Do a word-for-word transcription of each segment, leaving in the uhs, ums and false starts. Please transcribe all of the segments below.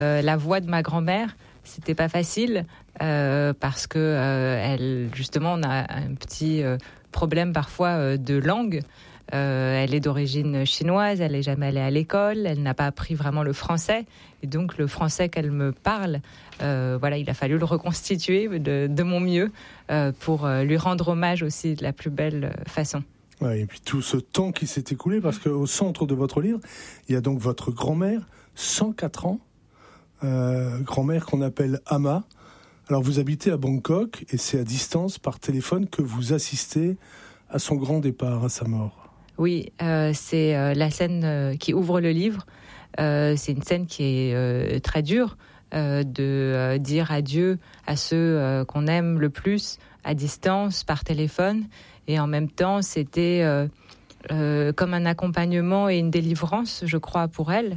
Euh, la voix de ma grand-mère, c'était pas facile euh, parce que euh, elle, justement, on a un petit euh, problème parfois euh, de langue. Euh, elle est d'origine chinoise, elle n'est jamais allée à l'école, elle n'a pas appris vraiment le français. Et donc, le français qu'elle me parle, euh, voilà, il a fallu le reconstituer de, de mon mieux euh, pour euh, lui rendre hommage aussi de la plus belle façon. Ouais, et puis tout ce temps qui s'est écoulé, parce qu'au centre de votre livre, il y a donc votre grand-mère, cent quatre ans, euh, grand-mère qu'on appelle Ama. Alors, vous habitez à Bangkok et c'est à distance, par téléphone, que vous assistez à son grand départ, à sa mort. Oui, euh, c'est euh, la scène euh, qui ouvre le livre. Euh, c'est une scène qui est euh, très dure, euh, de euh, dire adieu à ceux euh, qu'on aime le plus à distance, par téléphone. Et en même temps, c'était euh, euh, comme un accompagnement et une délivrance, je crois, pour elle.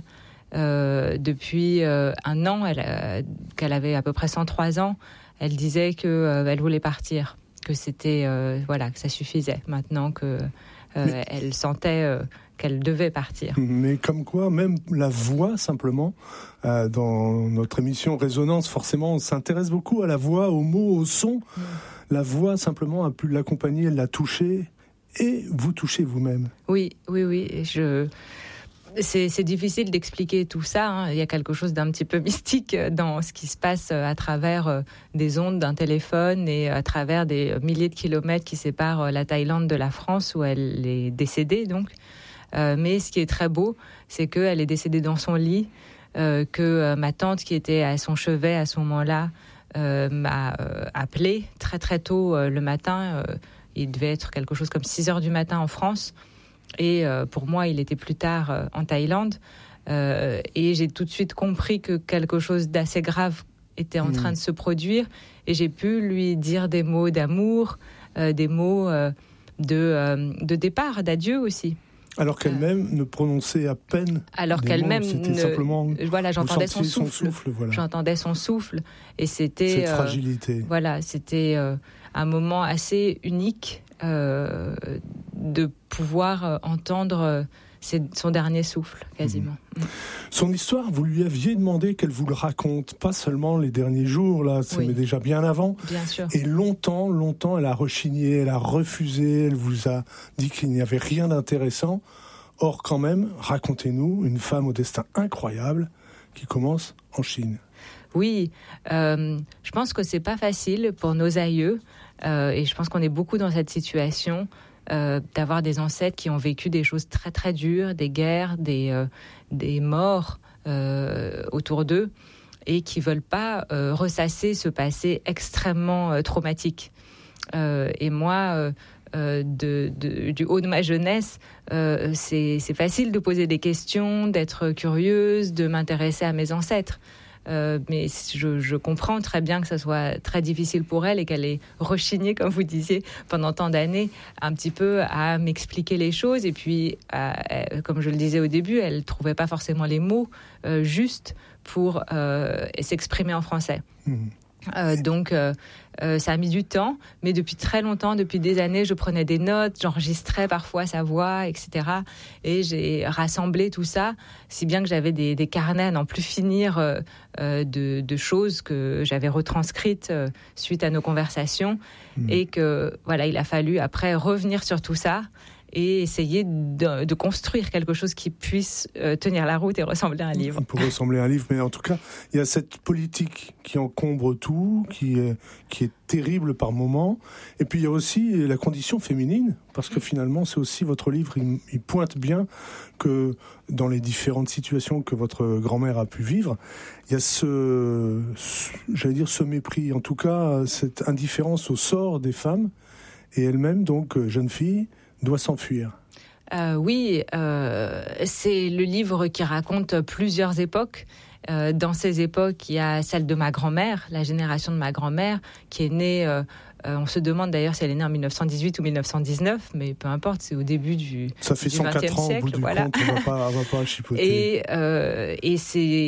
Euh, depuis euh, un an, elle, euh, qu'elle avait à peu près cent trois ans, elle disait qu'elle euh, voulait partir, que c'était, euh, voilà, que ça suffisait maintenant que... Euh, mais, elle sentait euh, qu'elle devait partir. Mais comme quoi, même la voix, simplement, euh, dans notre émission Résonance, forcément, on s'intéresse beaucoup à la voix, aux mots, au son. Mmh. La voix, simplement, a pu l'accompagner, elle l'a touchée, et vous touchez vous-même. Oui, oui, oui. Je... C'est, c'est difficile d'expliquer tout ça. Hein. Il y a quelque chose d'un petit peu mystique dans ce qui se passe à travers des ondes d'un téléphone et à travers des milliers de kilomètres qui séparent la Thaïlande de la France où elle est décédée. Donc. Euh, mais ce qui est très beau, c'est qu'elle est décédée dans son lit, euh, que euh, ma tante qui était à son chevet à ce moment-là euh, m'a euh, appelée très très tôt euh, le matin. Euh, il devait être quelque chose comme six heures du matin en France. Et euh, pour moi, il était plus tard euh, en Thaïlande. Euh, et j'ai tout de suite compris que quelque chose d'assez grave était en mmh. train de se produire. Et j'ai pu lui dire des mots d'amour, euh, des mots euh, de, euh, de départ, d'adieu aussi. Alors qu'elle-même euh, ne prononçait à peine. Alors des qu'elle-même mots, c'était ne. Simplement, voilà, j'entendais son souffle. Son souffle voilà. J'entendais son souffle. Et c'était. Cette euh, fragilité. Voilà, c'était euh, un moment assez unique euh, de pouvoir euh, entendre euh, c'est son dernier souffle, quasiment. Mmh. Son histoire, vous lui aviez demandé qu'elle vous le raconte, pas seulement les derniers jours, là, c'est oui. mais déjà bien avant. Bien sûr. Et longtemps, longtemps, elle a rechigné, elle a refusé, elle vous a dit qu'il n'y avait rien d'intéressant. Or, quand même, racontez-nous, une femme au destin incroyable qui commence en Chine. Oui, euh, je pense que c'est pas facile pour nos aïeux, euh, et je pense qu'on est beaucoup dans cette situation. Euh, d'avoir des ancêtres qui ont vécu des choses très très dures, des guerres, des, euh, des morts euh, autour d'eux et qui veulent pas euh, ressasser ce passé extrêmement euh, traumatique. Euh, et moi, euh, euh, de, de, du haut de ma jeunesse, euh, c'est, c'est facile de poser des questions, d'être curieuse, de m'intéresser à mes ancêtres. Euh, mais je, je comprends très bien que ça soit très difficile pour elle et qu'elle ait rechigné, comme vous disiez, pendant tant d'années, un petit peu à m'expliquer les choses. Et puis, à, à, comme je le disais au début, elle ne trouvait pas forcément les mots euh, justes pour euh, s'exprimer en français. Mmh. Euh, donc, euh, euh, ça a mis du temps, mais depuis très longtemps, depuis des années, je prenais des notes, j'enregistrais parfois sa voix, et cetera. Et j'ai rassemblé tout ça, si bien que j'avais des, des carnets à n'en plus finir euh, euh, de, de choses que j'avais retranscrites euh, suite à nos conversations, mmh. et que voilà, il a fallu après revenir sur tout ça et essayer de, de construire quelque chose qui puisse euh, tenir la route et ressembler à un livre. Pour ressembler à un livre, mais en tout cas, il y a cette politique qui encombre tout, qui est, qui est terrible par moments. Et puis il y a aussi la condition féminine, parce que finalement, c'est aussi votre livre, il, il pointe bien que dans les différentes situations que votre grand-mère a pu vivre, il y a ce, ce j'allais dire ce mépris, en tout cas, cette indifférence au sort des femmes, et elle-même, donc, jeune fille, doit s'enfuir. Euh, oui, euh, c'est le livre qui raconte plusieurs époques. Euh, dans ces époques, il y a celle de ma grand-mère, la génération de ma grand-mère, qui est née, euh, euh, on se demande d'ailleurs si elle est née en dix-neuf cent dix-huit ou dix-neuf cent dix-neuf, mais peu importe, c'est au début du, Ça fait du cent quatre vingtième ans, siècle. Au bout du voilà. compte, on ne va pas chipoter. Et, euh, et c'est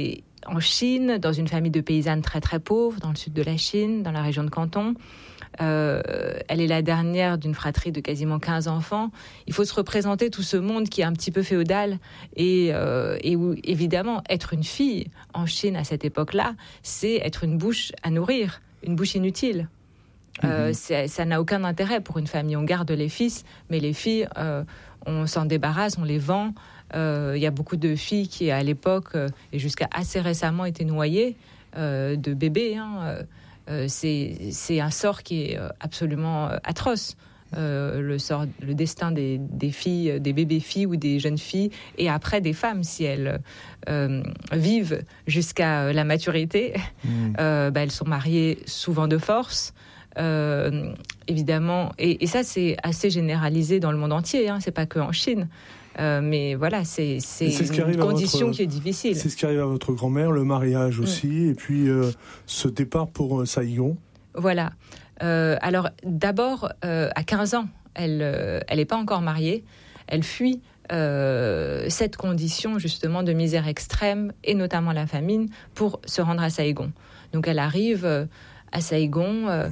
en Chine, dans une famille de paysannes très très pauvres, dans le sud de la Chine, dans la région de Canton. Euh, elle est la dernière d'une fratrie de quasiment quinze enfants. Il faut se représenter tout ce monde qui est un petit peu féodal et, euh, et où, évidemment, être une fille en Chine à cette époque-là, c'est être une bouche à nourrir, une bouche inutile. Euh, mmh. Ça n'a aucun intérêt pour une famille. On garde les fils, mais les filles, euh, on s'en débarrasse, on les vend. Il euh, y a beaucoup de filles qui, à l'époque, euh, et jusqu'à assez récemment, étaient noyées euh, de bébés. Hein. Euh, c'est, c'est un sort qui est absolument atroce. Euh, le, sort, le destin des, des filles, des bébés filles ou des jeunes filles, et après des femmes, si elles euh, vivent jusqu'à la maturité, mmh. euh, bah, elles sont mariées souvent de force. Euh, évidemment, et, et ça c'est assez généralisé dans le monde entier, hein, c'est pas que en Chine, euh, mais voilà, c'est, c'est, c'est ce une condition votre, qui est difficile. C'est ce qui arrive à votre grand-mère, le mariage aussi, mmh. et puis euh, ce départ pour euh, Saïgon. Voilà. Euh, alors d'abord, euh, à quinze ans, elle euh, elle n'est pas encore mariée, elle fuit euh, cette condition justement de misère extrême, et notamment la famine, pour se rendre à Saïgon. Donc elle arrive euh, à Saïgon euh,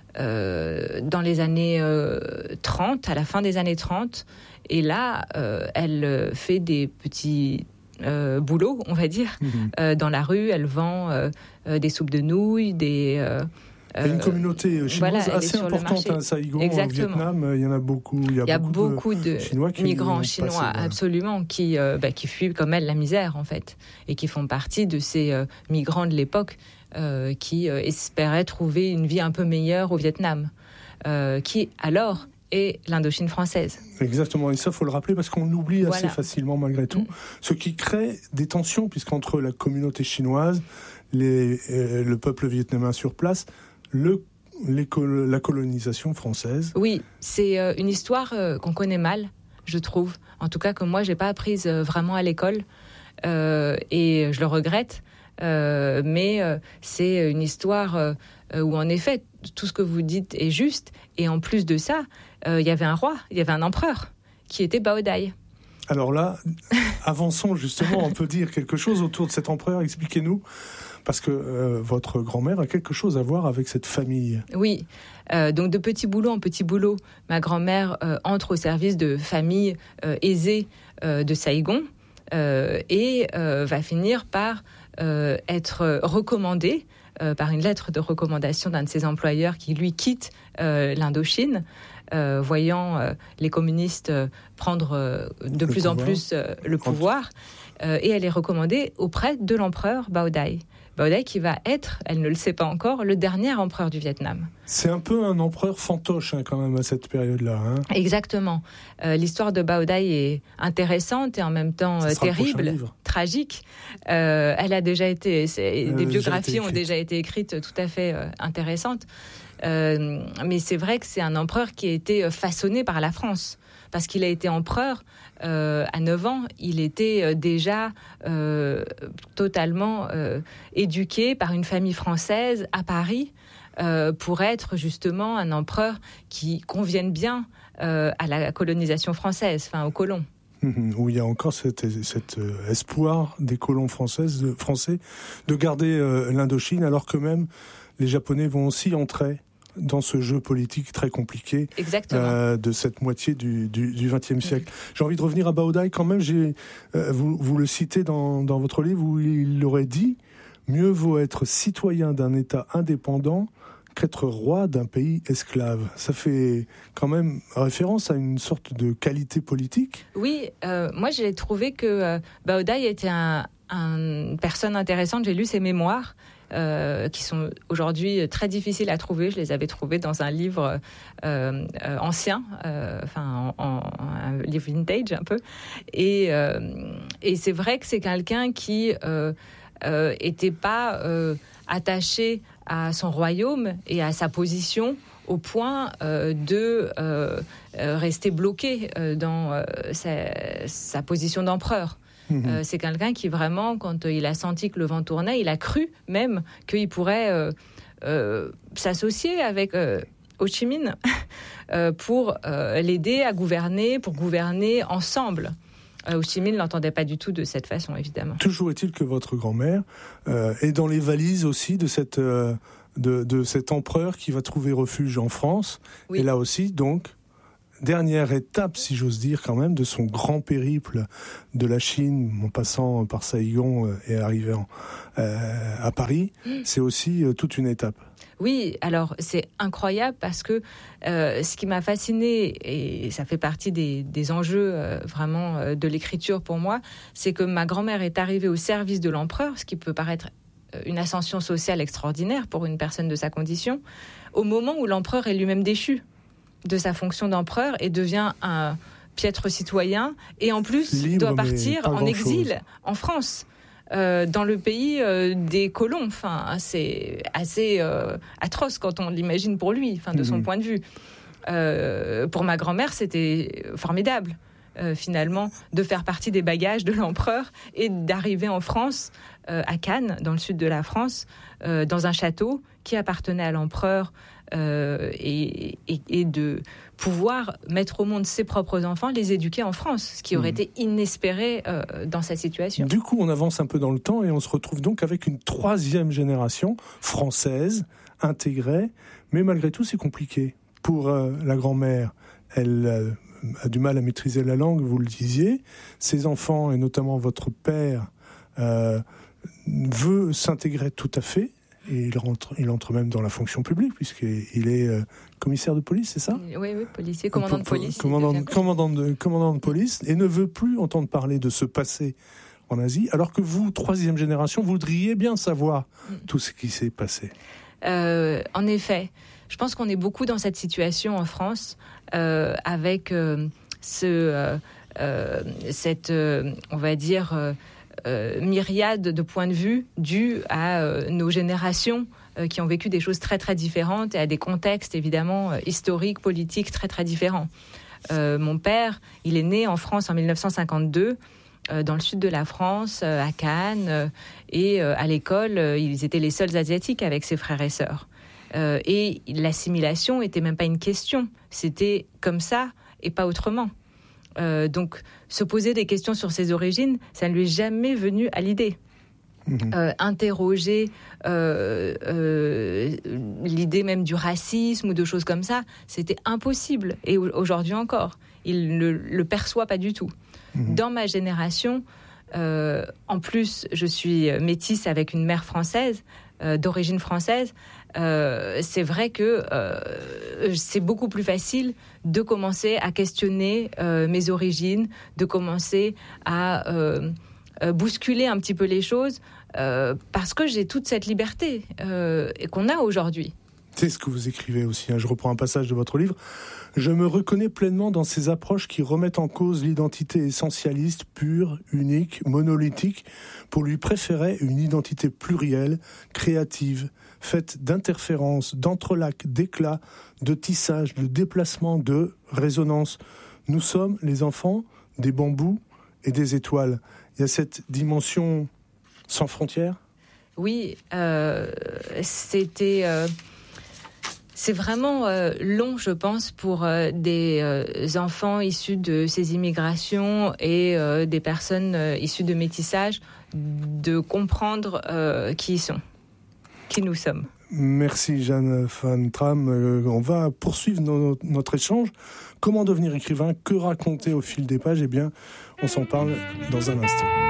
Euh, dans les années euh, trente, à la fin des années trente. Et là, euh, elle fait des petits euh, boulots, on va dire. Mmh. Euh, dans la rue, elle vend euh, euh, des soupes de nouilles, des... Euh, il y a une communauté chinoise voilà, assez importante à Saïgon, Exactement. Au Vietnam. Il y en a beaucoup. Il y a, il y a beaucoup, beaucoup de, de Chinois qui migrants chinois, passé, voilà. absolument, qui, euh, bah, qui fuient comme elle la misère, en fait, et qui font partie de ces euh, migrants de l'époque euh, qui euh, espéraient trouver une vie un peu meilleure au Vietnam, euh, qui alors est l'Indochine française. Exactement, et ça, il faut le rappeler parce qu'on oublie voilà. assez facilement malgré tout, mmh. ce qui crée des tensions, puisqu'entre la communauté chinoise, les, euh, le peuple vietnamien sur place, Le, la colonisation française. Oui, c'est euh, une histoire euh, qu'on connaît mal, je trouve. En tout cas, que moi, je n'ai pas apprise euh, vraiment à l'école. Euh, et je le regrette. Euh, mais euh, c'est une histoire euh, où, en effet, tout ce que vous dites est juste. Et en plus de ça, il euh, y avait un roi, il y avait un empereur, qui était Bao Dai. Alors là, avançons justement, on peut dire quelque chose autour de cet empereur. Expliquez-nous. Parce que euh, votre grand-mère a quelque chose à voir avec cette famille. Oui, euh, donc de petit boulot en petit boulot, ma grand-mère euh, entre au service de familles euh, aisées euh, de Saïgon euh, et euh, va finir par euh, être recommandée euh, par une lettre de recommandation d'un de ses employeurs qui lui quitte euh, l'Indochine, euh, voyant euh, les communistes euh, prendre euh, de le plus pouvoir. en plus euh, le pouvoir. Euh, et elle est recommandée auprès de l'empereur Bao Dai. Bao Dai qui va être, elle ne le sait pas encore, le dernier empereur du Vietnam. C'est un peu un empereur fantoche hein, quand même à cette période-là. Hein. Exactement. Euh, l'histoire de Bao Dai est intéressante et en même temps euh, terrible, tragique. Euh, elle a déjà été, c'est, des biographies ont déjà été écrites tout à fait euh, intéressantes. Euh, mais c'est vrai que c'est un empereur qui a été façonné par la France. Parce qu'il a été empereur euh, à neuf ans, il était euh, déjà euh, totalement euh, éduqué par une famille française à Paris euh, pour être justement un empereur qui convienne bien euh, à la colonisation française, enfin aux colons. Mmh, où il y a encore cet, cet euh, espoir des colons françaises, de, français de garder euh, l'Indochine, alors que même les Japonais vont aussi entrer dans ce jeu politique très compliqué euh, de cette moitié du, du, du vingtième siècle. Mmh. J'ai envie de revenir à Bao Dai quand même. J'ai, euh, vous, vous le citez dans, dans votre livre où il aurait dit « Mieux vaut être citoyen d'un État indépendant qu'être roi d'un pays esclave ». Ça fait quand même référence à une sorte de qualité politique. Oui, euh, moi j'ai trouvé que euh, Bao Dai était un, un, une personne intéressante. J'ai lu ses mémoires. Euh, qui sont aujourd'hui très difficiles à trouver. Je les avais trouvés dans un livre euh, euh, ancien, euh, enfin en, en, un livre vintage un peu. Et, euh, et c'est vrai que c'est quelqu'un qui euh, euh, était pas euh, attaché à son royaume et à sa position au point euh, de euh, rester bloqué euh, dans euh, sa, sa position d'empereur. Mmh. Euh, c'est quelqu'un qui vraiment, quand euh, il a senti que le vent tournait, il a cru même qu'il pourrait euh, euh, s'associer avec euh, Ho Chi Minh euh, pour euh, l'aider à gouverner, pour gouverner ensemble. Ho Chi Minh ne l'entendait pas du tout de cette façon, évidemment. Toujours est-il que votre grand-mère euh, est dans les valises aussi de, cette, euh, de, de cet empereur qui va trouver refuge en France. Oui. Et là aussi, donc, dernière étape, si j'ose dire quand même, de son grand périple de la Chine, en passant par Saïgon et arrivant euh, à Paris, mmh. c'est aussi euh, toute une étape. Oui, alors c'est incroyable parce que euh, ce qui m'a fascinée, et ça fait partie des, des enjeux euh, vraiment euh, de l'écriture pour moi, c'est que ma grand-mère est arrivée au service de l'empereur, ce qui peut paraître une ascension sociale extraordinaire pour une personne de sa condition, au moment où l'empereur est lui-même déchu de sa fonction d'empereur et devient un piètre citoyen, et en plus Libre, doit partir en exil chose. en France. Euh, dans le pays euh, des colons. Enfin, c'est assez euh, atroce quand on l'imagine pour lui, enfin, de son mmh. point de vue. Euh, pour ma grand-mère, c'était formidable, euh, finalement, de faire partie des bagages de l'empereur et d'arriver en France, euh, à Cannes, dans le sud de la France, euh, dans un château qui appartenait à l'empereur, euh, et, et, et de pouvoir mettre au monde ses propres enfants, les éduquer en France, ce qui aurait mmh. été inespéré euh, dans sa situation. Du coup, on avance un peu dans le temps et on se retrouve donc avec une troisième génération française, intégrée, mais malgré tout, c'est compliqué. Pour euh, la grand-mère, elle euh, a du mal à maîtriser la langue, vous le disiez. Ses enfants, et notamment votre père, euh, veut s'intégrer tout à fait. Et il, rentre, il entre même dans la fonction publique, puisqu'il est euh, commissaire de police, c'est ça ? Oui, oui, policier, commandant de police. Commandant, commandant, de, commandant de police, et ne veut plus entendre parler de ce passé en Asie, alors que vous, troisième génération, voudriez bien savoir mm. tout ce qui s'est passé. Euh, en effet, je pense qu'on est beaucoup dans cette situation en France, euh, avec euh, ce, euh, euh, cette, euh, on va dire... Euh, Euh, myriade de points de vue dus à euh, nos générations euh, qui ont vécu des choses très très différentes et à des contextes évidemment euh, historiques, politiques très très différents. Euh, mon père, il est né en France en dix-neuf cent cinquante-deux, euh, dans le sud de la France, euh, à Cannes, euh, et euh, à l'école, euh, ils étaient les seuls asiatiques avec ses frères et sœurs. Euh, et l'assimilation n'était même pas une question, c'était comme ça et pas autrement. Euh, donc, se poser des questions sur ses origines, ça ne lui est jamais venu à l'idée. Mmh. Euh, interroger euh, euh, l'idée même du racisme ou de choses comme ça, c'était impossible. Et aujourd'hui encore, il ne le perçoit pas du tout. Mmh. Dans ma génération, euh, en plus, je suis métisse avec une mère française, euh, d'origine française. Euh, c'est vrai que euh, c'est beaucoup plus facile de commencer à questionner euh, mes origines, de commencer à euh, euh, bousculer un petit peu les choses, euh, parce que j'ai toute cette liberté euh, et qu'on a aujourd'hui. C'est ce que vous écrivez aussi, hein. Je reprends un passage de votre livre. Je me reconnais pleinement dans ces approches qui remettent en cause l'identité essentialiste, pure, unique, monolithique, pour lui préférer une identité plurielle, créative, faite d'interférences, d'entrelacs, d'éclats, de tissage, de déplacements, de résonance. Nous sommes les enfants des bambous et des étoiles. Il y a cette dimension sans frontières ? Oui, euh, c'était... Euh... C'est vraiment euh, long, je pense, pour euh, des euh, enfants issus de ces immigrations et euh, des personnes euh, issues de métissage de comprendre euh, qui ils sont, qui nous sommes. Merci Jeanne Van Tram. Euh, on va poursuivre no- notre échange. Comment devenir écrivain ? Que raconter au fil des pages ? Eh bien, on s'en parle dans un instant.